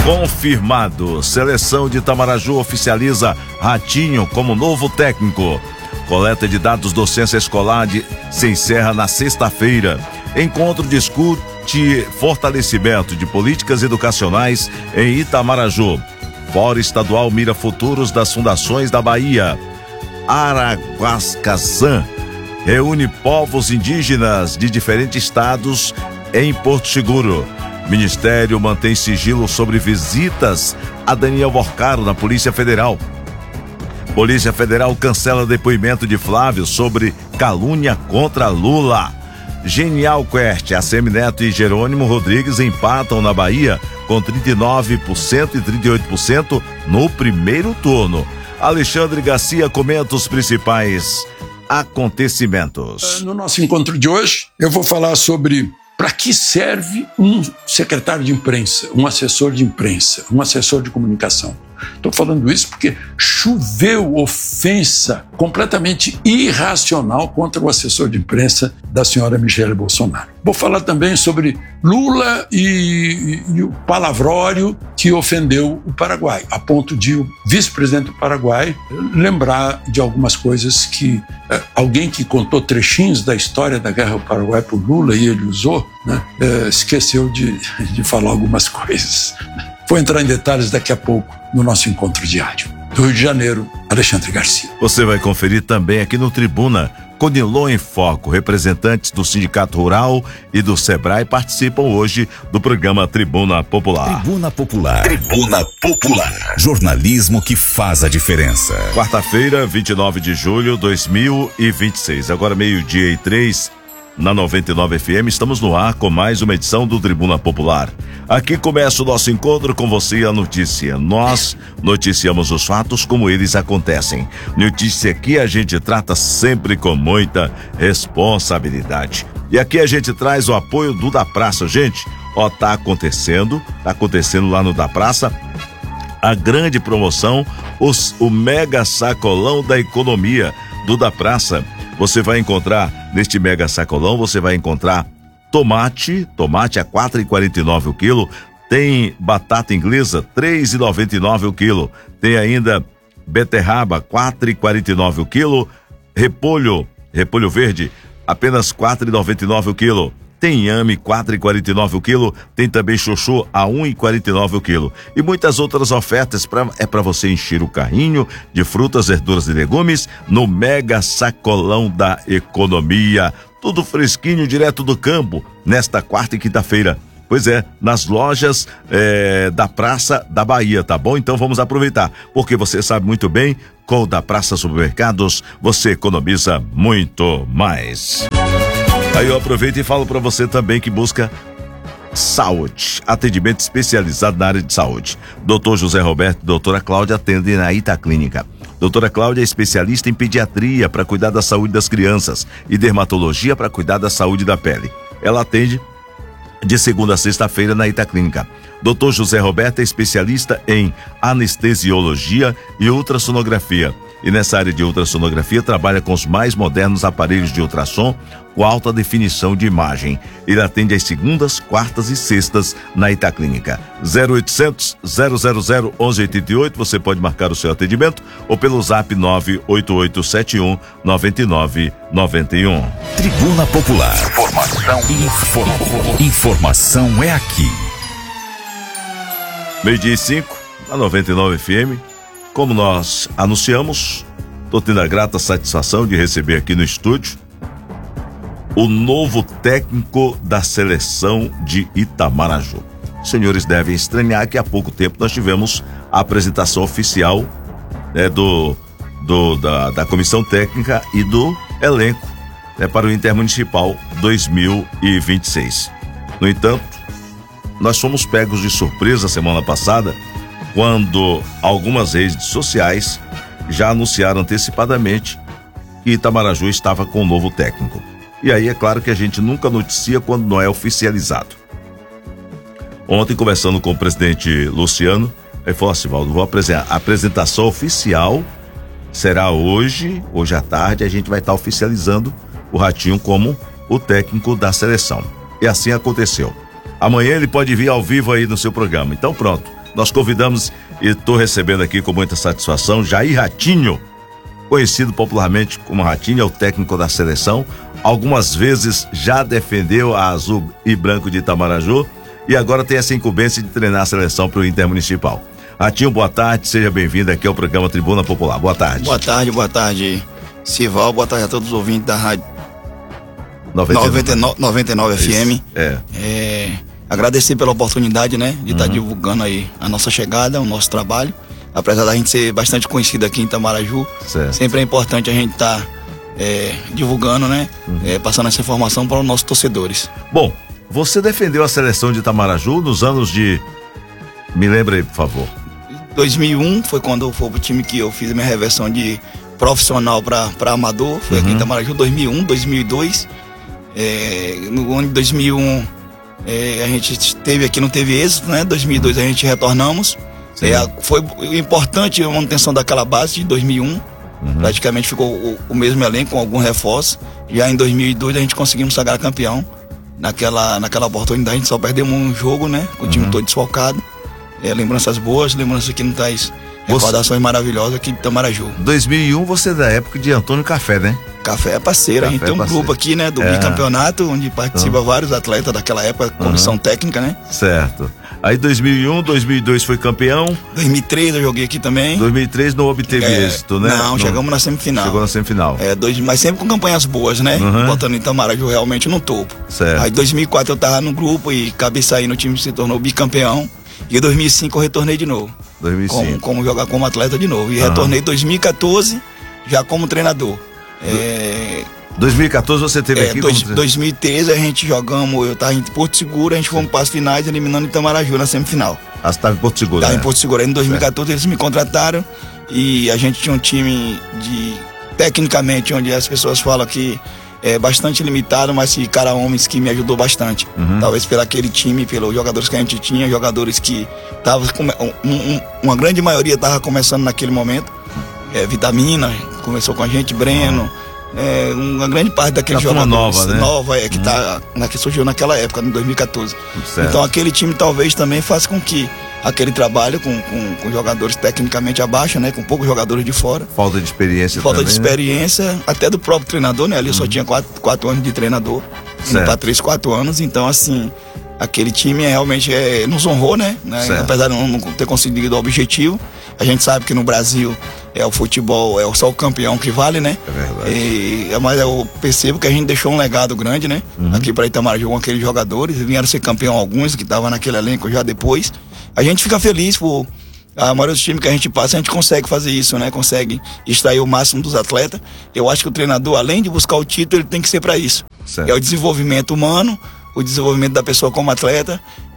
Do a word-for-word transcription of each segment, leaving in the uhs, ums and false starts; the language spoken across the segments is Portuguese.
Confirmado, seleção de Itamaraju oficializa Ratinho como novo técnico. Coleta de dados docência escolar de, se encerra na sexta-feira. Encontro discute fortalecimento de políticas educacionais em Itamaraju. Fórum estadual mira futuros das fundações da Bahia. Araguascaçã reúne povos indígenas de diferentes estados em Porto Seguro. Ministério mantém sigilo sobre visitas a Daniel Borcaro na Polícia Federal. Polícia Federal cancela depoimento de Flávio sobre calúnia contra Lula. Genial Quest, Assemineto e Jerônimo Rodrigues empatam na Bahia com trinta e nove por cento e trinta e oito por cento no primeiro turno. Alexandre Garcia comenta os principais acontecimentos. No nosso encontro de hoje, eu vou falar sobre para que serve um secretário de imprensa, um assessor de imprensa, um assessor de comunicação. Estou falando isso porque choveu ofensa completamente irracional contra o assessor de imprensa da senhora Michele Bolsonaro. Vou falar também sobre Lula e, e, e o palavrório que ofendeu o Paraguai, a ponto de o vice-presidente do Paraguai lembrar de algumas coisas que eh, alguém que contou trechinhos da história da guerra ao Paraguai por Lula e ele usou, né, eh, esqueceu de, de falar algumas coisas. Vou entrar em detalhes daqui a pouco no nosso encontro diário. Do Rio de Janeiro, Alexandre Garcia. Você vai conferir também aqui no Tribuna. Conilon em Foco, representantes do Sindicato Rural e do Sebrae participam hoje do programa Tribuna Popular. Tribuna Popular. Tribuna Popular. Jornalismo que faz a diferença. Quarta-feira, vinte e nove de julho de dois mil e vinte e seis. Agora meio-dia e três. Na noventa e nove F M, estamos no ar com mais uma edição do Tribuna Popular. Aqui começa o nosso encontro com você e a notícia. Nós noticiamos os fatos como eles acontecem. Notícia que a gente trata sempre com muita responsabilidade. E aqui a gente traz o apoio do Da Praça. Gente, ó, tá acontecendo, tá acontecendo lá no Da Praça a grande promoção, os, o mega sacolão da economia do Da Praça. Você vai encontrar, neste mega sacolão, você vai encontrar tomate, tomate a quatro reais e quarenta e nove centavos o quilo, tem batata inglesa, três reais e noventa e nove centavos o quilo, tem ainda beterraba, quatro reais e quarenta e nove centavos o quilo, repolho, repolho verde, apenas quatro reais e noventa e nove centavos o quilo, tem inhame, quatro reais e quarenta e nove centavos o quilo, tem também chuchu a um real e quarenta e nove centavos o quilo. E muitas outras ofertas pra, é para você encher o carrinho de frutas, verduras e legumes no mega sacolão da economia. Tudo fresquinho, direto do campo, nesta quarta e quinta-feira. Pois é, nas lojas é, da Praça da Bahia, tá bom? Então vamos aproveitar, porque você sabe muito bem, com o Da Praça Supermercados, você economiza muito mais. Aí eu aproveito e falo para você também que busca saúde, atendimento especializado na área de saúde. Doutor José Roberto e doutora Cláudia atendem na Itaclínica. Doutora Cláudia é especialista em pediatria para cuidar da saúde das crianças e dermatologia para cuidar da saúde da pele. Ela atende de segunda a sexta-feira na Itaclínica. Doutor José Roberto é especialista em anestesiologia e ultrassonografia. E nessa área de ultrassonografia trabalha com os mais modernos aparelhos de ultrassom com alta definição de imagem. Ele atende às segundas, quartas e sextas na Itaclínica. zero oitocentos, zero zero zero, onze oitenta e oito, você pode marcar o seu atendimento ou pelo zap nove oito oito sete um nove nove nove um. Tribuna Popular. Informação. Inform... Informação é aqui. Meio-dia e cinco, na noventa e nove F M. Como nós anunciamos, estou tendo a grata satisfação de receber aqui no estúdio o novo técnico da seleção de Itamaraju. Os senhores devem estranhar que há pouco tempo nós tivemos a apresentação oficial, né, do, do, da, da comissão técnica e do elenco, né, para o Intermunicipal dois mil e vinte e seis. No entanto, nós fomos pegos de surpresa semana passada quando algumas redes sociais já anunciaram antecipadamente que Itamaraju estava com um novo técnico. E aí é claro que a gente nunca noticia quando não é oficializado. Ontem, conversando com o presidente Luciano, ele falou assim: Valdo, vou apresentar. A apresentação oficial será hoje, hoje à tarde, a gente vai estar oficializando o Ratinho como o técnico da seleção. E assim aconteceu. Amanhã ele pode vir ao vivo aí no seu programa. Então pronto. nós convidamos e estou recebendo aqui com muita satisfação Jair Ratinho, conhecido popularmente como Ratinho, é o técnico da seleção. Algumas vezes já defendeu a azul e branco de Itamaraju e agora tem essa incumbência de treinar a seleção para o Intermunicipal. Ratinho, boa tarde, seja bem-vindo aqui ao programa Tribuna Popular. Boa tarde. Boa tarde, boa tarde, Sival, boa tarde a todos os ouvintes da rádio noventa e nove, noventa e nove F M. É. É, agradecer pela oportunidade, né, de estar uhum. tá divulgando aí a nossa chegada, o nosso trabalho. Apesar da gente ser bastante conhecido aqui em Itamaraju, certo. Sempre é importante a gente estar tá, é, divulgando, né, uhum. é, passando essa informação para os nossos torcedores. Bom, você defendeu a seleção de Itamaraju nos anos de... Me lembra aí, por favor. dois mil e um foi quando foi o time que eu fiz a minha reversão de profissional para amador, foi uhum. aqui em Itamaraju. Dois mil e um, dois mil e dois, é, no ano de dois mil e um é, a gente teve aqui, não teve êxito, né? dois mil e dois a gente retornamos, é, foi importante a manutenção daquela base de dois mil e um, uhum. praticamente ficou o, o mesmo elenco com algum reforço. Já em dois mil e dois a gente conseguimos sagrar campeão. Naquela, naquela oportunidade a gente só perdemos um jogo, né, com o time uhum. todo desfalcado. É, lembranças boas, lembranças que não traz recordações você... maravilhosas aqui de Itamaraju. dois mil e um você é da época de Antônio Café, né? Café é parceiro, Café a gente tem um parceiro. grupo aqui, né, do é. bicampeonato, onde participa então. vários atletas daquela época, comissão uhum. técnica, né? Certo. Aí dois mil e um, dois mil e dois foi campeão. dois mil e três eu joguei aqui também. dois mil e três não obteve é, êxito, né? Não, não, chegamos na semifinal. Chegou na semifinal. É, dois, mas sempre com campanhas boas, né? Uhum. Botando Itamaraju realmente no topo. Certo. Aí dois mil e quatro eu tava no grupo e acabei saindo, o time se tornou bicampeão. E em dois mil e cinco eu retornei de novo. dois mil e cinco. Como, como jogar como atleta de novo. E uhum. retornei em dois mil e quatorze já como treinador. É... dois mil e quatorze você teve é, aqui dois, como... dois mil e treze a gente jogamos, eu tava em Porto Seguro, a gente fomos para as finais eliminando Itamaraju na semifinal. Ah, você tava em Porto Seguro, Tava né? em Porto Seguro. Aí em dois mil e quatorze eles me contrataram e a gente tinha um time de, tecnicamente, onde as pessoas falam que é bastante limitado, mas que cara homens que me ajudou bastante. Uhum. Talvez pelo aquele time, pelos jogadores que a gente tinha, jogadores que estavam, um, um, uma grande maioria estava começando naquele momento. É, Vitamina começou com a gente, Breno, uhum. é, uma grande parte daqueles jogadores nova, né? nova é, que, uhum. tá, né, que surgiu naquela época, em dois mil e quatorze. Certo. Então aquele time talvez também faça com que aquele trabalho com, com, com jogadores tecnicamente abaixo, né? Com poucos jogadores de fora. Falta de experiência Falta também, de experiência, né? Até do próprio treinador, né? Ali eu só tinha quatro, quatro anos de treinador. Para três, quatro anos. Então, assim, aquele time realmente é, nos honrou, né? né? Apesar de não ter conseguido o objetivo. A gente sabe que no Brasil é o futebol, é só o campeão que vale, né? É verdade. E, mas eu percebo que a gente deixou um legado grande, né? Uhum. Aqui para Itamaraju com aqueles jogadores. Vieram ser campeão alguns que estavam naquele elenco já depois. A gente fica feliz por a maioria dos times que a gente passa, a gente consegue fazer isso, né? Consegue extrair o máximo dos atletas. Eu acho que o treinador, além de buscar o título, ele tem que ser para isso. Certo. É o desenvolvimento humano, o desenvolvimento da pessoa como atleta,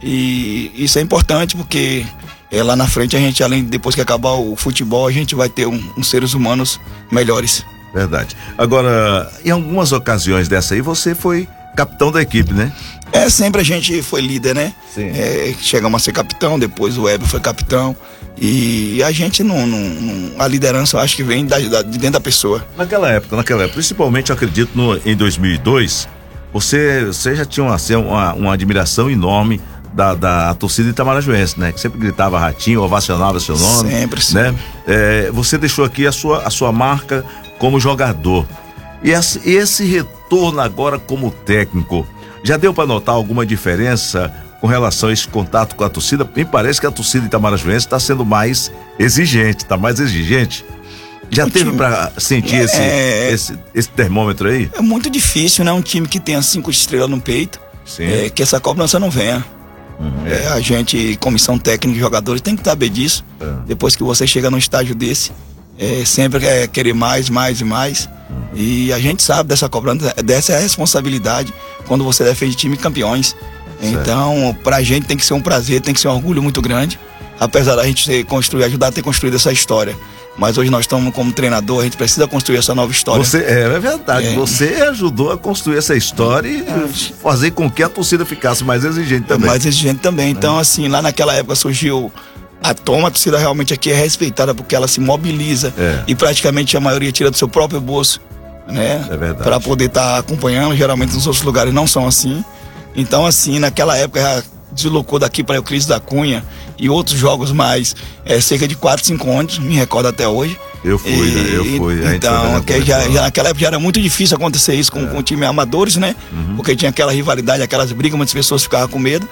e isso é importante porque é, lá na frente a gente, além de depois que acabar o futebol, a gente vai ter um, uns seres humanos melhores. Verdade. Agora, em algumas ocasiões dessa aí, você foi capitão da equipe, né? É, sempre a gente foi líder, né? Sim. É, chegamos a ser capitão, depois o Weber foi capitão. E a gente não, não, não. A liderança eu acho que vem da, da, de dentro da pessoa. Naquela época, naquela época, principalmente eu acredito no, em dois mil e dois, você, você já tinha uma, uma, uma admiração enorme da, da torcida itamarajuense, né? Que sempre gritava Ratinho, ovacionava seu nome. Sempre, sim. Né? É, você deixou aqui a sua, a sua marca como jogador. E esse, esse retorno agora como técnico, já deu para notar alguma diferença com relação a esse contato com a torcida? Me parece que a torcida itamarajuense está sendo mais exigente, está mais exigente. Já o teve para sentir esse, é, esse, esse termômetro aí? É muito difícil, né? Um time que tenha cinco estrelas no peito, é, que essa cobrança não venha. Uhum, é. É, a gente, comissão técnica e jogadores, tem que saber disso. É. Depois que você chega num estágio desse, é, sempre é querer mais, mais e mais. Uhum. E a gente sabe dessa cobrança, dessa é a responsabilidade quando você defende time campeões. Certo. Então, pra gente tem que ser um prazer, tem que ser um orgulho muito grande, apesar da gente ter construído, ajudar a ter construído essa história. Mas hoje nós estamos como treinador, a gente precisa construir essa nova história. Você, é, é verdade, é. Você ajudou a construir essa história e é. fazer com que a torcida ficasse mais exigente também. Mais exigente também. Então, é. assim, lá naquela época surgiu a toma, a torcida realmente aqui é respeitada porque ela se mobiliza é. e praticamente a maioria tira do seu próprio bolso, né? É verdade. Para poder estar tá acompanhando. Geralmente nos outros lugares não são assim. Então, assim, naquela época deslocou daqui para Euclides da Cunha e outros jogos mais, é, cerca de quatro, cinco ônibus, me recordo até hoje. Eu fui, e, né? Eu fui. Então, que já, já, naquela época já era muito difícil acontecer isso com, é. com time amadores, né? Uhum. Porque tinha aquela rivalidade, aquelas brigas, muitas pessoas ficavam com medo.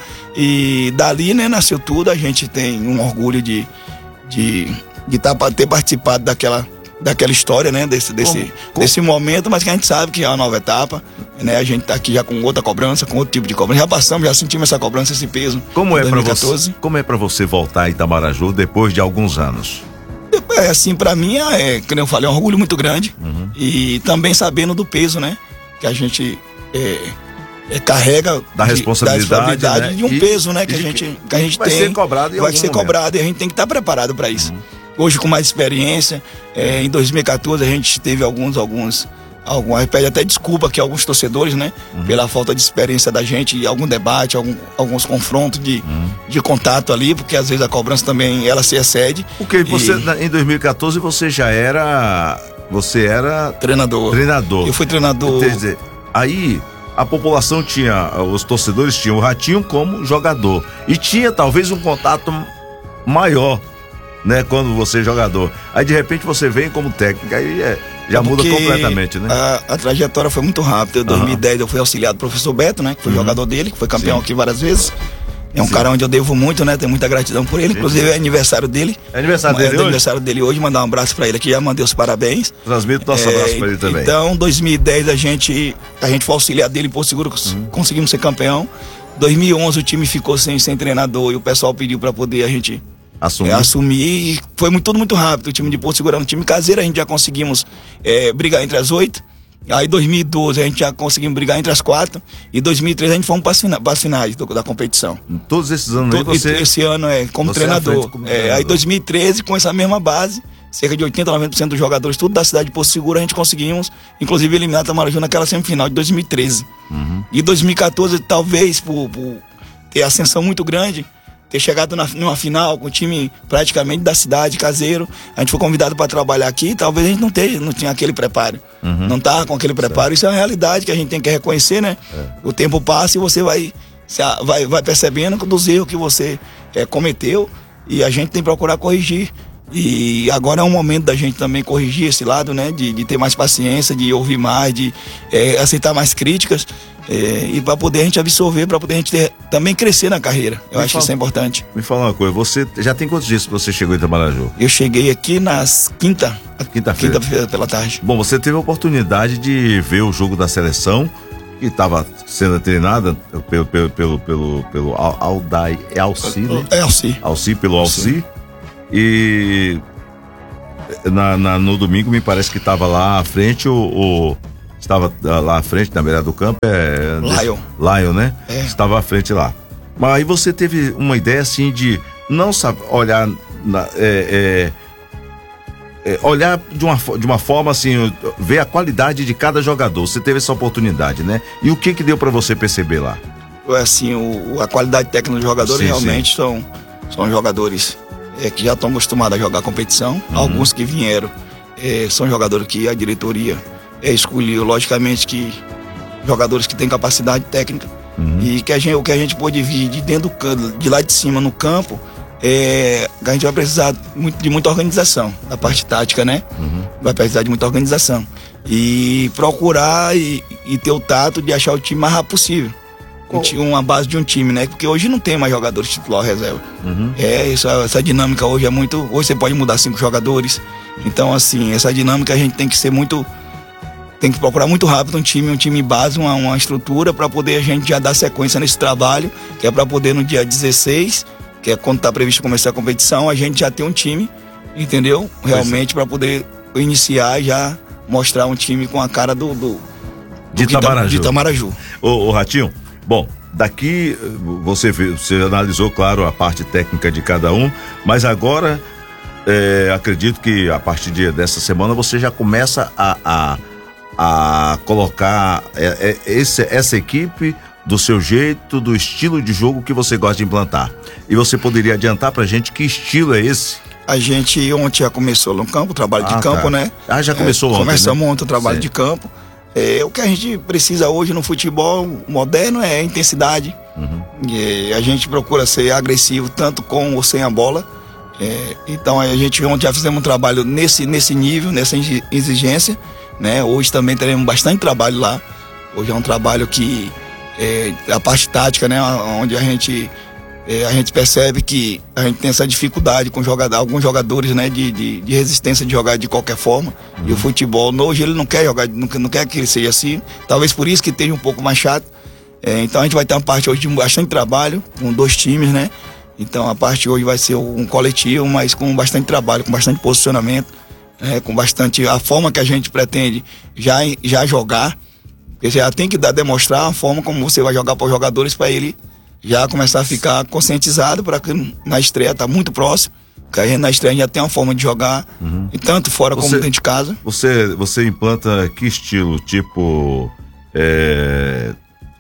E dali, né, nasceu tudo. A gente tem um orgulho de, de, de tá, ter participado daquela, daquela história, né? Desse, desse, como, como? desse momento, mas que a gente sabe que é uma nova etapa, né? A gente tá aqui já com outra cobrança, com outro tipo de cobrança. Já passamos, já sentimos essa cobrança, esse peso. Como é para você? Como é para você voltar a Itamaraju depois de alguns anos? É, assim, pra mim, é, como eu falei, é um orgulho muito grande. Uhum. E também sabendo do peso, né? Que a gente é, é, carrega da responsabilidade, de, da responsabilidade né? de um e, peso, né? Que a gente, que a gente vai tem. Ser cobrado em vai ser momento. cobrado e a gente tem que estar preparado para isso. Uhum. Hoje, com mais experiência, é, em dois mil e quatorze a gente teve alguns, alguns, alguns, pede até desculpa aqui a alguns torcedores, né? Uhum. Pela falta de experiência da gente e algum debate, algum, alguns confrontos de, uhum. de contato ali, porque às vezes a cobrança também, ela se excede. Porque você, e... em dois mil e quatorze você já era, você era... Treinador. Treinador. Eu fui treinador. Quer dizer, aí a população tinha, os torcedores tinham o Ratinho como jogador e tinha talvez um contato maior, né, quando você é jogador. Aí de repente você vem como técnico, aí é, já é muda completamente, né? A, a trajetória foi muito rápida. Em dois mil e dez uhum. eu fui auxiliado do professor Beto, né, que foi uhum. jogador dele, que foi campeão Sim. aqui várias vezes. É um Sim. cara onde eu devo muito, né? Tenho muita gratidão por ele. Sim. Inclusive é aniversário dele. É aniversário dele é hoje? aniversário dele hoje. Mandar um abraço pra ele aqui. Já mandei os parabéns. Transmito nosso é, abraço pra ele também. Então, dois mil e dez a gente, a gente foi auxiliar dele em Porto Seguro. Uhum. Conseguimos ser campeão. dois mil e onze o time ficou sem, sem treinador e o pessoal pediu pra poder a gente assumir. É, assumir. E foi muito, tudo muito rápido. O time de Porto Seguro era um time caseiro. A gente já conseguimos é, brigar entre as oito. Aí em dois mil e doze a gente já conseguimos brigar entre as quatro. E em dois mil e treze a gente fomos para as finais do, da competição. Todos esses anos aí você... Esse ano é como treinador. Como é, treinador. Aí em dois mil e treze, com essa mesma base, cerca de oitenta, noventa por cento dos jogadores, tudo da cidade de Porto Seguro, a gente conseguimos, inclusive, eliminar a Itamaraju naquela semifinal de dois mil e treze. Uhum. E em dois mil e quatorze, talvez, por, por ter ascensão muito grande, ter chegado na, numa final com o time praticamente da cidade, caseiro, a gente foi convidado para trabalhar aqui, talvez a gente não, tenha, não tinha aquele preparo. Uhum. Não tava com aquele preparo. Certo. Isso é uma realidade que a gente tem que reconhecer, né? É. O tempo passa e você vai, vai, vai percebendo dos erros que você é, cometeu e a gente tem que procurar corrigir. E agora é um momento da gente também corrigir esse lado, né? De, de ter mais paciência, de ouvir mais, de é, aceitar mais críticas é, e para poder a gente absorver, para poder a gente ter, também crescer na carreira. Eu me acho fala, que isso é importante. Me fala uma coisa, você já tem quantos dias que você chegou em Itamaraju? Eu cheguei aqui nas quinta, quinta-feira. Quinta-feira pela tarde. Bom, você teve a oportunidade de ver o jogo da seleção que estava sendo treinada pelo pelo pelo pelo, pelo Aldai Alci, né? É Alci. Alci pelo Alci. E na, na, no domingo me parece que estava lá à frente o, o estava lá à frente na beira do campo é Lion, Lion, né? É. Estava à frente lá. Mas aí você teve uma ideia assim de não saber olhar na, é, é, é, olhar de uma de uma forma assim, ver a qualidade de cada jogador. Você teve essa oportunidade, né? E o que que deu para você perceber lá? Assim, o, a qualidade técnica dos jogadores sim, realmente sim. são são jogadores É, que já estão acostumados a jogar competição. Uhum. Alguns que vieram é, são jogadores que a diretoria é, escolheu, logicamente, que jogadores que têm capacidade técnica uhum. e que a gente, o que a gente pôde vir de dentro do, de lá de cima no campo, é, a gente vai precisar muito, de muita organização, da parte tática, né? Uhum. Vai precisar de muita organização. E procurar e, e ter o tato de achar o time mais rápido possível. Uma base de um time, né? Porque hoje não tem mais jogadores titular reserva. Uhum. É, isso, essa dinâmica hoje é muito. Hoje você pode mudar cinco jogadores. Então, assim, essa dinâmica a gente tem que ser muito. Tem que procurar muito rápido um time, um time base, uma, uma estrutura para poder a gente já dar sequência nesse trabalho, que é para poder no dia dezesseis, que é quando está previsto começar a competição, a gente já ter um time, entendeu? Realmente para poder iniciar e já mostrar um time com a cara do. do, do de Itamaraju. De Itamaraju. Ô, ô Ratinho. Bom, daqui você, você analisou, claro, a parte técnica de cada um, mas agora é, acredito que a partir de, dessa semana você já começa a, a, a colocar é, é, esse, essa equipe do seu jeito, do estilo de jogo que você gosta de implantar. E você poderia adiantar pra gente que estilo é esse? A gente ontem já começou no campo, o trabalho ah, de campo, tá. né? Ah, já começou é, ontem, Começamos né? ontem o trabalho Sim. de campo. É, o que a gente precisa hoje no futebol moderno é intensidade, Uhum. E a gente procura ser agressivo tanto com ou sem a bola. É, então a gente ontem já fizemos um trabalho nesse, nesse nível, nessa exigência, né? Hoje também teremos bastante trabalho lá. Hoje é um trabalho que é, a parte tática, né? Onde a gente é, a gente percebe que a gente tem essa dificuldade com jogador, alguns jogadores, né? De, de, de resistência de jogar de qualquer forma. Uhum. E o futebol hoje ele não quer jogar, não, não quer que ele seja assim. Talvez por isso que esteja um pouco mais chato. É, então a gente vai ter uma parte hoje de bastante trabalho com dois times, né? Então a parte hoje vai ser um coletivo, mas com bastante trabalho, com bastante posicionamento, é, com bastante a forma que a gente pretende já, já jogar. Porque já tem que dar, demonstrar a forma como você vai jogar para os jogadores, para ele já começar a ficar conscientizado, para que na estreia está muito próximo, porque aí na estreia já tem uma forma de jogar, uhum. E tanto fora você, como dentro de casa. Você, você implanta que estilo? Tipo... É...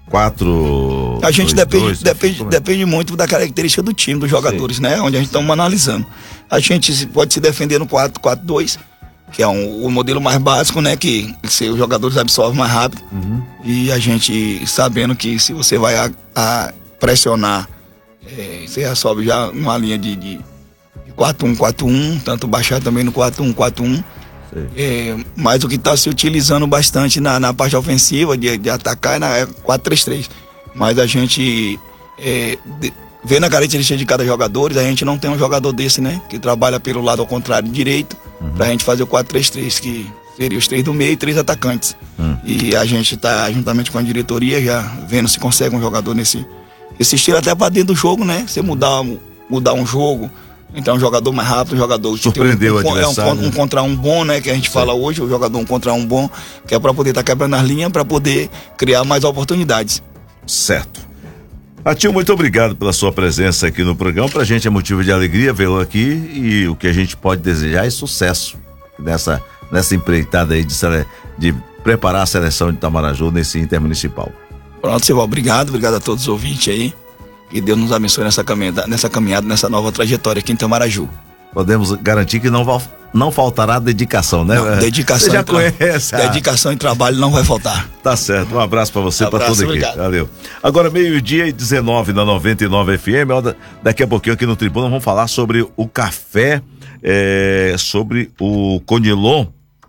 Quatro. A gente dois, depende, dois, depende, é? depende muito da característica do time, dos jogadores, Sim. né? Onde a gente está analisando. A gente pode se defender no quatro quatro dois, que é um, o modelo mais básico, né? Que se os jogadores absorvem mais rápido. Uhum. E a gente sabendo que se você vai a, a pressionar, é, você já sobe já numa linha de, de, de quatro um quatro um, tanto baixar também no quatro um quatro um. É, mas o que está se utilizando bastante na, na parte ofensiva de, de atacar é na é quatro três três. Mas a gente é, de, vê na característica de cada jogador, a gente não tem um jogador desse, né? Que trabalha pelo lado ao contrário direito, uhum. Pra gente fazer o quatro três três, que seria os três do meio e três atacantes. Uhum. E a gente está juntamente com a diretoria já vendo se consegue um jogador nesse esse estilo, até para dentro do jogo, né? Você mudar, mudar um jogo. Então, um jogador mais rápido, um jogador que surpreendeu um, o adversário, é um, um contra um bom, né? Que a gente Sim. fala hoje, o jogador um contra um bom, que é para poder estar tá quebrando as linhas, para poder criar mais oportunidades. Certo. Atil, muito obrigado pela sua presença aqui no programa. Pra gente é motivo de alegria vê-lo aqui, e o que a gente pode desejar é sucesso nessa, nessa empreitada aí de, de preparar a seleção de Itamaraju nesse intermunicipal. Pronto, Silval, obrigado, obrigado a todos os ouvintes aí. Que Deus nos abençoe nessa caminhada, nessa caminhada, nessa nova trajetória aqui em Itamaraju. Podemos garantir que não, não faltará dedicação, né? Não, dedicação, você já e tra... conhece. Dedicação e trabalho não vai faltar. Tá certo, um abraço pra você, um pra toda a equipe. Valeu. Agora, meio-dia e dezenove na noventa e nove F M. Daqui a pouquinho aqui no Tribuna vamos falar sobre o café, é, sobre o Conilon,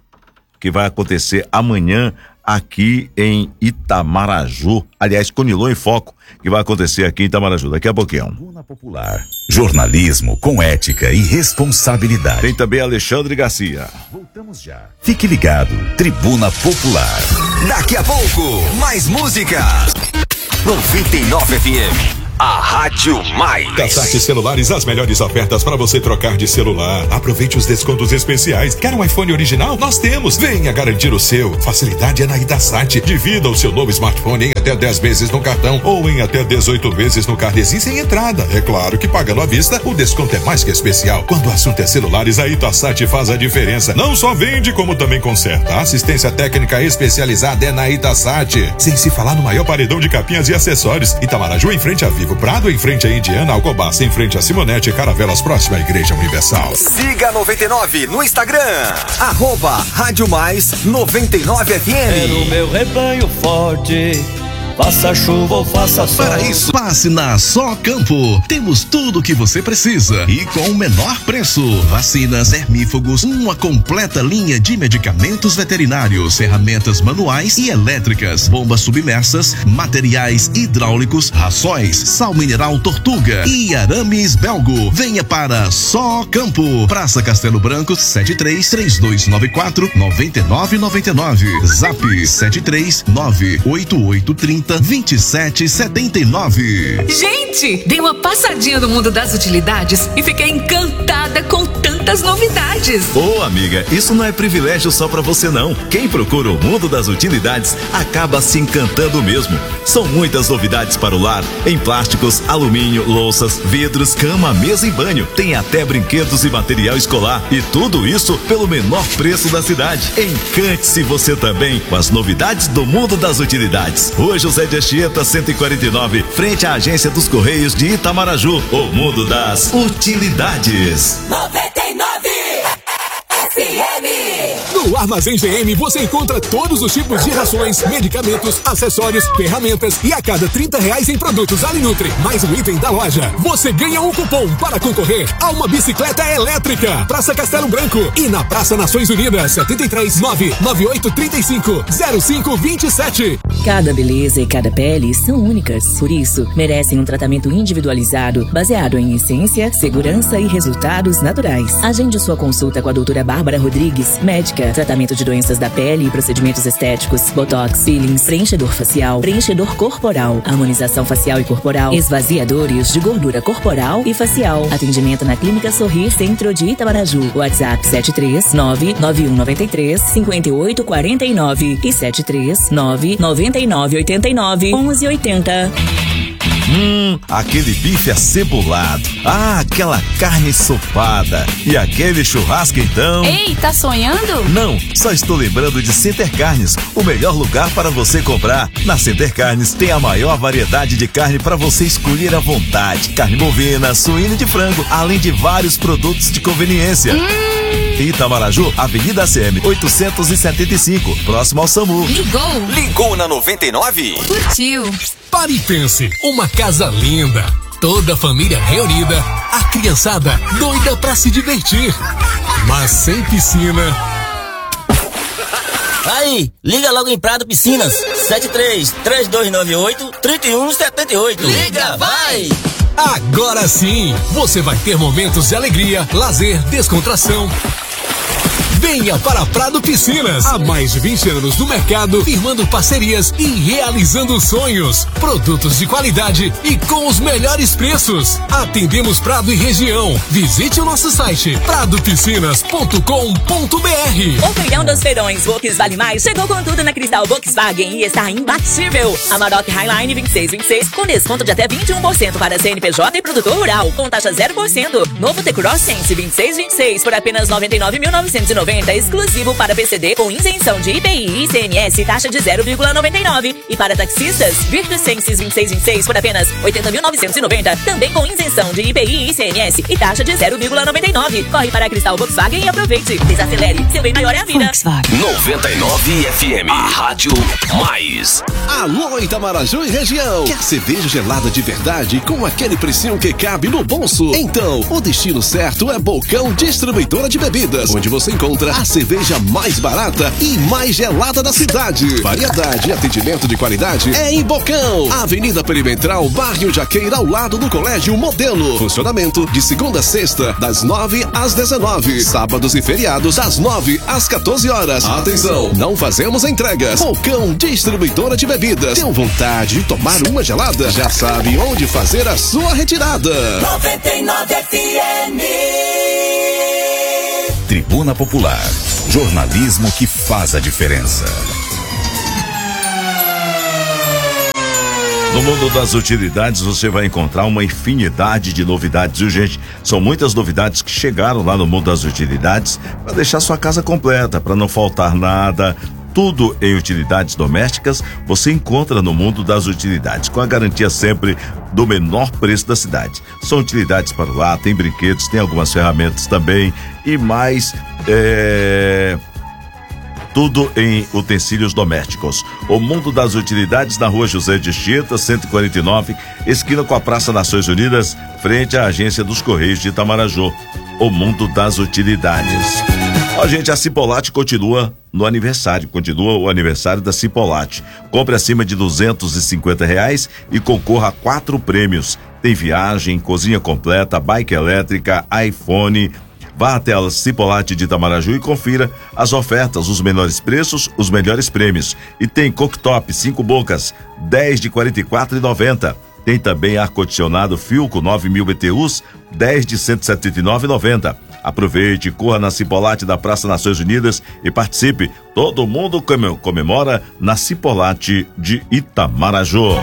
que vai acontecer amanhã aqui em Itamaraju. Aliás, Conilon em Foco, que vai acontecer aqui em Itamaraju. Daqui a pouquinho. Tribuna Popular. Jornalismo com ética e responsabilidade. Tem também Alexandre Garcia. Voltamos já. Fique ligado. Tribuna Popular. Daqui a pouco, mais música. noventa e nove F M. A Rádio Mais. Casate Celulares, as melhores ofertas para você trocar de celular. Aproveite os descontos especiais. Quer um iPhone original? Nós temos. Venha garantir o seu. Facilidade é na Idasat. Divida o seu novo smartphone em até dez vezes no cartão ou em até dezoito vezes no Carnezinho sem entrada. É claro que pagando à vista, o desconto é mais que especial. Quando o assunto é celulares, a Idasat faz a diferença. Não só vende, como também conserta. A assistência técnica especializada é na Idasat. Sem se falar no maior paredão de capinhas e acessórios. Itamaraju em frente a Vivo Prado, em frente a Indiana, Alcobaça, em frente a Simonete, Caravelas, próxima à Igreja Universal. Siga noventa e nove no Instagram, arroba Rádio Mais noventa e nove F M. É no meu rebanho forte, faça chuva ou faça sol. Para isso, passe na Só Campo. Temos tudo o que você precisa e com o menor preço. Vacinas, vermífugos, uma completa linha de medicamentos veterinários, ferramentas manuais e elétricas, bombas submersas, materiais hidráulicos, rações, sal mineral Tortuga e arames Belgo. Venha para Só Campo. Praça Castelo Branco, sete três três dois nove quatro nove nove nove nove. Zap sete três nove oito oito três zero vinte e sete setenta e nove. Gente, dei uma passadinha no mundo das utilidades e fiquei encantada com tantas novidades. Ô, amiga, isso não é privilégio só pra você não. Quem procura o mundo das utilidades acaba se encantando mesmo. São muitas novidades para o lar, em plásticos, alumínio, louças, vidros, cama, mesa e banho. Tem até brinquedos e material escolar. E tudo isso pelo menor preço da cidade. Encante-se você também com as novidades do mundo das utilidades. Hoje José de Anchieta, cento e quarenta e nove, frente à agência dos Correios de Itamaraju. O mundo das utilidades. noventa e nove F M. No Armazém G M você encontra todos os tipos de rações, medicamentos, acessórios, ferramentas e a cada trinta reais em produtos Alinutri, mais um item da loja, você ganha um cupom para concorrer a uma bicicleta elétrica. Praça Castelo Branco e na Praça Nações Unidas, setenta e três, nove nove oito três cinco, zero cinco dois sete. Cada beleza e cada pele são únicas, por isso merecem um tratamento individualizado, baseado em essência, segurança e resultados naturais. Agende sua consulta com a doutora Bárbara Rodrigues, médica, tratamento de doenças da pele e procedimentos estéticos, botox, peelings, preenchedor facial, preenchedor corporal, harmonização facial e corporal, esvaziadores de gordura corporal e facial. Atendimento na Clínica Sorrir Centro de Itamaraju. WhatsApp sete três nove nove um nove três cinco oito quatro nove e sete três nove nove nove oito nove um um oito zero. Hum, aquele bife acebolado. Ah, aquela carne ensopada. E aquele churrasco então. Ei, tá sonhando? Não, só estou lembrando de Center Carnes, o melhor lugar para você comprar. Na Center Carnes tem a maior variedade de carne para você escolher à vontade. Carne bovina, suína e de frango, além de vários produtos de conveniência. Hum. Itamaraju, Avenida C M oitocentos e setenta e cinco, próximo ao SAMU. Ligou. Ligou na noventa e nove. Curtiu. Pare e pense, uma casa linda, toda a família reunida, a criançada doida pra se divertir, mas sem piscina. Aí, liga logo em Prado Piscinas, sete três três dois nove oito três um sete oito. Liga, vai! Agora sim, você vai ter momentos de alegria, lazer, descontração. Venha para Prado Piscinas, há mais de vinte anos no mercado, firmando parcerias e realizando sonhos. Produtos de qualidade e com os melhores preços. Atendemos Prado e região. Visite o nosso site prado piscinas ponto com ponto b r. O feirão dos feirões Volks Vale Mais chegou com tudo na Cristal Volkswagen e está imbatível. Amarok Highline vinte e seis vinte e seis com desconto de até vinte e um por cento para C N P J e produtor rural, com taxa zero por cento. Novo T-Cross Sense vinte e seis vinte e seis por apenas noventa e nove mil novecentos e noventa, exclusivo para P C D com isenção de I P I e I C M S, taxa de zero vírgula noventa e nove. E para taxistas, Virtus Sense vinte e seis vinte e seis por apenas oitenta mil novecentos e noventa, também com isenção de I P I e I C M S e taxa de zero vírgula noventa e nove. Corre para a Cristal Volkswagen e aproveite. Desacelere, seu bem maior é a vida. noventa e nove F M, a rádio mais. Alô Itamaraju e região. Quer cerveja gelada de verdade com aquele precinho que cabe no bolso? Então, o destino certo é Bocão Distribuidora de Bebidas, onde você encontra a cerveja mais barata e mais gelada da cidade. Variedade e atendimento de qualidade é em Bocão. Avenida Perimetral, bairro Jaqueira, ao lado do Colégio Modelo. Funcionamento de segunda a sexta, das nove às dezenove. Sábados e feriados, das nove às quatorze horas. Atenção, não fazemos entregas. Bocão Distribuidora de Bebidas. Tem vontade de tomar uma gelada? Já sabe onde fazer a sua retirada. noventa e nove F M. Tribuna Popular. Jornalismo que faz a diferença. No mundo das utilidades você vai encontrar uma infinidade de novidades, viu, gente? São muitas novidades que chegaram lá no mundo das utilidades para deixar sua casa completa, para não faltar nada. Tudo em utilidades domésticas você encontra no mundo das utilidades, com a garantia sempre do menor preço da cidade. São utilidades para o lar, tem brinquedos, tem algumas ferramentas também e mais, é... tudo em utensílios domésticos. O mundo das utilidades na rua José de Chita, cento e quarenta e nove, esquina com a Praça Nações Unidas, frente à agência dos Correios de Itamaraju. O mundo das utilidades. Ó, gente, a Cipolate continua no aniversário, continua o aniversário da Cipolate. Compre acima de duzentos e cinquenta reais e concorra a quatro prêmios. Tem viagem, cozinha completa, bike elétrica, iPhone. Vá até a Cipolate de Itamaraju e confira as ofertas, os menores preços, os melhores prêmios. E tem cooktop cinco bocas, dez de quarenta e quatro reais e noventa centavos. Tem também ar-condicionado Filco nove mil B T Us, dez de cento e setenta e nove reais e noventa centavos. Aproveite, corra na Cipolate da Praça Nações Unidas e participe. Todo mundo comemora na Cipolate de Itamaraju.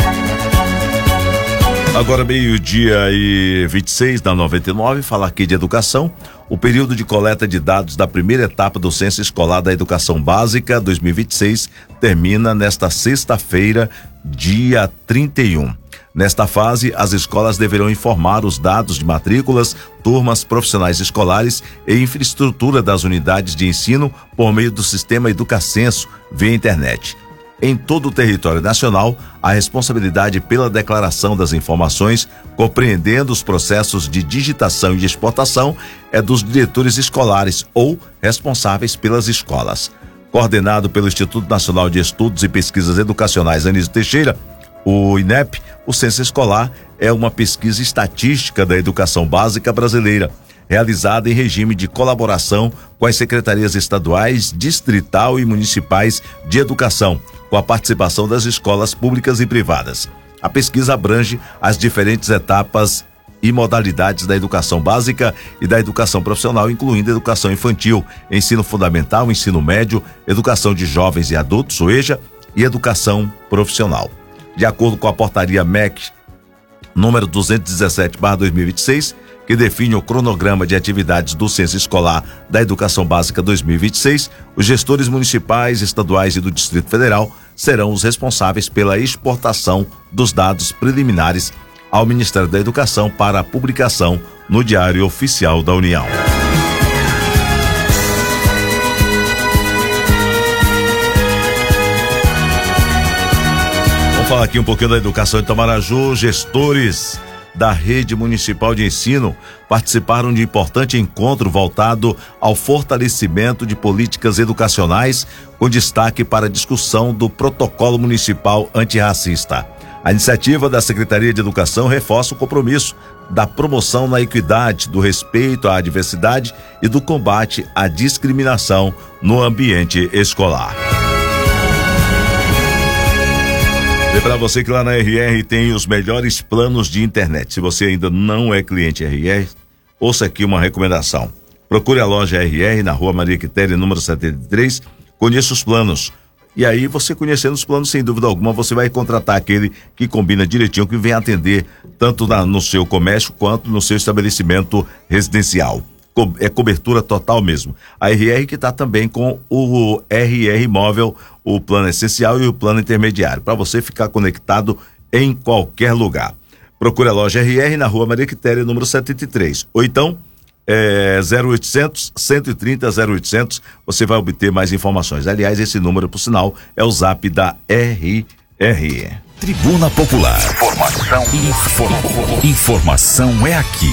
Agora meio-dia e vinte e seis da noventa e nove, falar aqui de educação. O período de coleta de dados da primeira etapa do Censo Escolar da Educação Básica dois mil e vinte e seis termina nesta sexta-feira, dia trinta e um. Nesta fase, as escolas deverão informar os dados de matrículas, turmas, profissionais escolares e infraestrutura das unidades de ensino por meio do sistema Educacenso via internet. Em todo o território nacional, a responsabilidade pela declaração das informações, compreendendo os processos de digitação e de exportação, é dos diretores escolares ou responsáveis pelas escolas. Coordenado pelo Instituto Nacional de Estudos e Pesquisas Educacionais Anísio Teixeira, o INEP, o Censo Escolar é uma pesquisa estatística da educação básica brasileira, realizada em regime de colaboração com as secretarias estaduais, distrital e municipais de educação, com a participação das escolas públicas e privadas. A pesquisa abrange as diferentes etapas e modalidades da educação básica e da educação profissional, incluindo educação infantil, ensino fundamental, ensino médio, educação de jovens e adultos, o EJA, e educação profissional. De acordo com a portaria M E C número duzentos e dezessete barra dois mil e vinte e seis, que define o cronograma de atividades do Censo Escolar da Educação Básica dois mil e vinte e seis, os gestores municipais, estaduais e do Distrito Federal serão os responsáveis pela exportação dos dados preliminares ao Ministério da Educação para a publicação no Diário Oficial da União. Vamos falar aqui um pouquinho da educação em Itamaraju. Gestores da Rede Municipal de Ensino participaram de importante encontro voltado ao fortalecimento de políticas educacionais, com destaque para a discussão do Protocolo Municipal Antirracista. A iniciativa da Secretaria de Educação reforça o compromisso da promoção na equidade, do respeito à diversidade e do combate à discriminação no ambiente escolar. E para você que lá na R R tem os melhores planos de internet. Se você ainda não é cliente R R, ouça aqui uma recomendação. Procure a loja R R na Rua Maria Quitéria, número setenta e três. Conheça os planos. E aí, você conhecendo os planos, sem dúvida alguma, você vai contratar aquele que combina direitinho, que vem atender tanto na, no seu comércio quanto no seu estabelecimento residencial. Co- é cobertura total mesmo. A R R que está também com o R R Móvel, o plano essencial e o plano intermediário, para você ficar conectado em qualquer lugar. Procure a loja R R na Rua Maria Quitéria, número setenta e três. Ou então, É, zero oitocentos, cento e trinta, zero oitocentos, você vai obter mais informações. Aliás, esse número, por sinal, é o zap da R R. Tribuna Popular. Informação. Inform... Informação é aqui.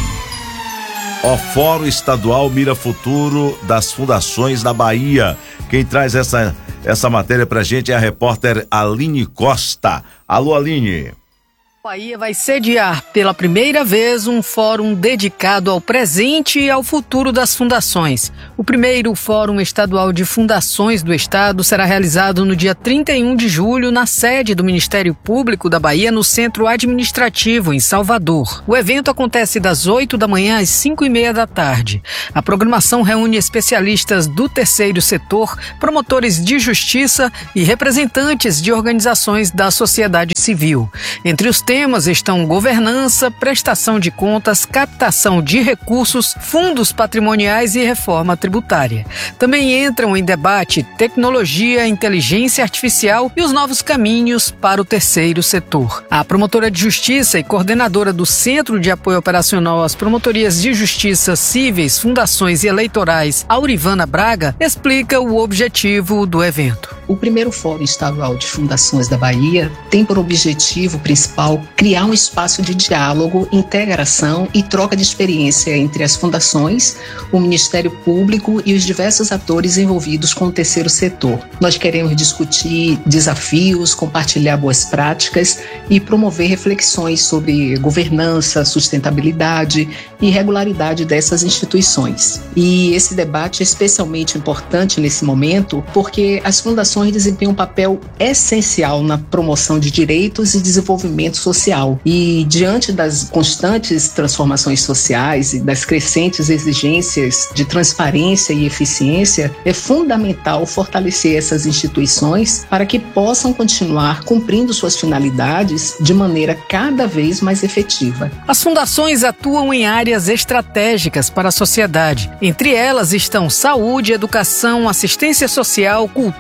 O Fórum Estadual mira futuro das fundações da Bahia. Quem traz essa, essa matéria pra gente é a repórter Aline Costa. Alô, Aline. Bahia vai sediar pela primeira vez um fórum dedicado ao presente e ao futuro das fundações. O primeiro Fórum Estadual de Fundações do Estado será realizado no dia trinta e um de julho na sede do Ministério Público da Bahia, no Centro Administrativo, em Salvador. O evento acontece das oito da manhã às cinco e meia da tarde. A programação reúne especialistas do terceiro setor, promotores de justiça e representantes de organizações da sociedade civil. Entre os temas temas estão governança, prestação de contas, captação de recursos, fundos patrimoniais e reforma tributária. Também entram em debate tecnologia, inteligência artificial e os novos caminhos para o terceiro setor. A promotora de justiça e coordenadora do Centro de Apoio Operacional às Promotorias de Justiça Cíveis, Fundações e Eleitorais, Aurivana Braga, explica o objetivo do evento. O primeiro Fórum Estadual de Fundações da Bahia tem por objetivo principal criar um espaço de diálogo, integração e troca de experiência entre as fundações, o Ministério Público e os diversos atores envolvidos com o terceiro setor. Nós queremos discutir desafios, compartilhar boas práticas e promover reflexões sobre governança, sustentabilidade e regularidade dessas instituições. E esse debate é especialmente importante nesse momento porque as fundações desempenham um papel essencial na promoção de direitos e desenvolvimento social. E diante das constantes transformações sociais e das crescentes exigências de transparência e eficiência, é fundamental fortalecer essas instituições para que possam continuar cumprindo suas finalidades de maneira cada vez mais efetiva. As fundações atuam em áreas estratégicas para a sociedade. Entre elas estão saúde, educação, assistência social, cultura, ciência,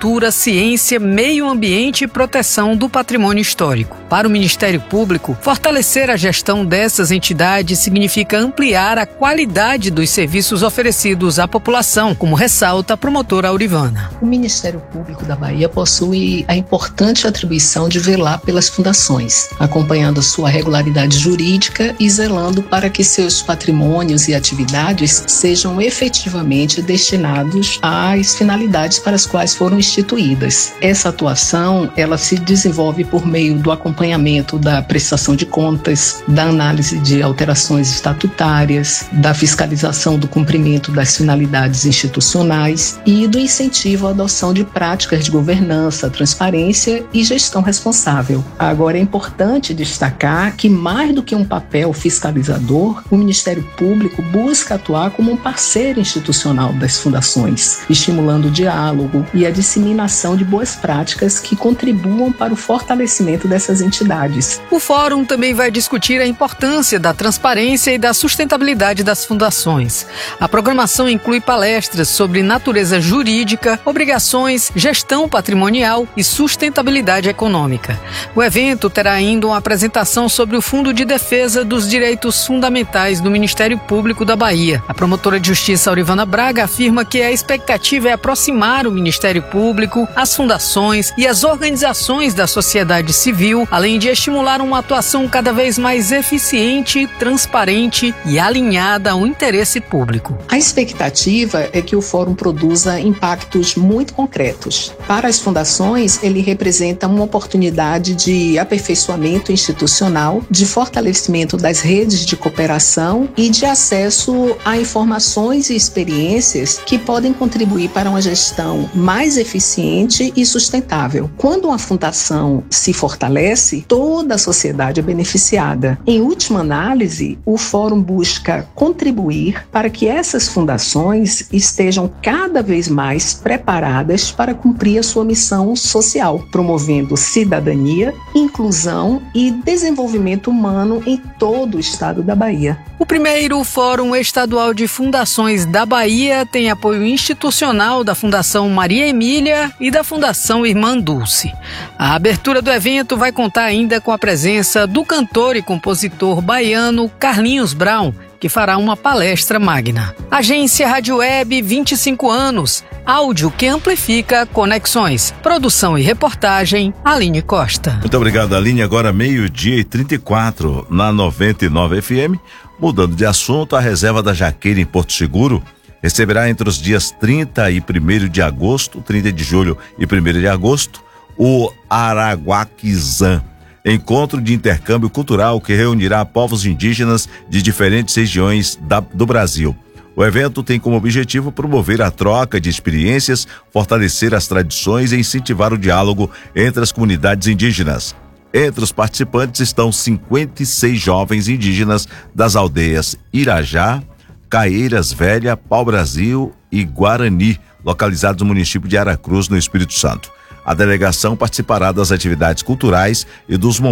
ciência, meio ambiente e proteção do patrimônio histórico. Para o Ministério Público, fortalecer a gestão dessas entidades significa ampliar a qualidade dos serviços oferecidos à população, como ressalta a promotora Aurivana. O Ministério Público da Bahia possui a importante atribuição de velar pelas fundações, acompanhando sua regularidade jurídica e zelando para que seus patrimônios e atividades sejam efetivamente destinados às finalidades para as quais foram instituídas. Essa atuação, ela se desenvolve por meio do acompanhamento da prestação de contas, da análise de alterações estatutárias, da fiscalização do cumprimento das finalidades institucionais e do incentivo à adoção de práticas de governança, transparência e gestão responsável. Agora, é importante destacar que, mais do que um papel fiscalizador, o Ministério Público busca atuar como um parceiro institucional das fundações, estimulando o diálogo e a disseminação de boas práticas que contribuam para o fortalecimento dessas entidades. O fórum também vai discutir a importância da transparência e da sustentabilidade das fundações. A programação inclui palestras sobre natureza jurídica, obrigações, gestão patrimonial e sustentabilidade econômica. O evento terá ainda uma apresentação sobre o Fundo de Defesa dos Direitos Fundamentais do Ministério Público da Bahia. A promotora de Justiça Aurivana Braga afirma que a expectativa é aproximar o Ministério Público, as fundações e as organizações da sociedade civil, além de estimular uma atuação cada vez mais eficiente, transparente e alinhada ao interesse público. A expectativa é que o fórum produza impactos muito concretos. Para as fundações, ele representa uma oportunidade de aperfeiçoamento institucional, de fortalecimento das redes de cooperação e de acesso a informações e experiências que podem contribuir para uma gestão mais eficiente e sustentável. Quando uma fundação se fortalece, toda a sociedade é beneficiada. Em última análise, o fórum busca contribuir para que essas fundações estejam cada vez mais preparadas para cumprir a sua missão social, promovendo cidadania, inclusão e desenvolvimento humano em todo o estado da Bahia. O primeiro Fórum Estadual de Fundações da Bahia tem apoio institucional da Fundação Maria Emília e da Fundação Irmã Dulce. A abertura do evento vai contar ainda com a presença do cantor e compositor baiano Carlinhos Brown, que fará uma palestra magna. Agência Rádio Web, vinte e cinco anos. Áudio que amplifica conexões. Produção e reportagem, Aline Costa. Muito obrigado, Aline. Agora meio-dia e trinta e quatro na noventa e nove F M. Mudando de assunto, a reserva da Jaqueira em Porto Seguro receberá entre os dias trinta e primeiro de agosto, trinta de julho e primeiro de agosto, o Araguaquizã, encontro de intercâmbio cultural que reunirá povos indígenas de diferentes regiões da, do Brasil. O evento tem como objetivo promover a troca de experiências, fortalecer as tradições e incentivar o diálogo entre as comunidades indígenas. Entre os participantes estão cinquenta e seis jovens indígenas das aldeias Irajá, Caeiras Velha, Pau-Brasil e Guarani, localizados no município de Aracruz, no Espírito Santo. A delegação participará das atividades culturais e dos momentos